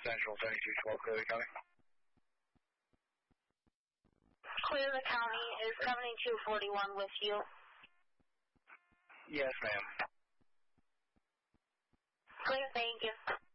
Central 7212, Clear the County. Clear the County, is 7241 with you? Yes, ma'am. Clear, thank you.